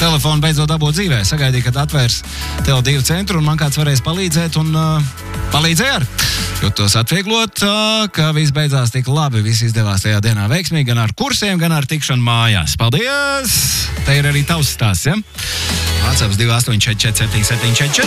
telefonu beidzot dabūt dzīvē. Sagaidīju, kad atvērs Tele2 centru un man kāds varēs palīdzēt un palīdzēja ar. Jūtos atvieglot, ka viss beidzās tik labi, viss izdevās tajā dienā veiksmīgi, gan ar kursiem, gan ar tikšanu mājās. Paldies! Te ir arī tavs stāsts, ja? WhatsApp 2844 7744.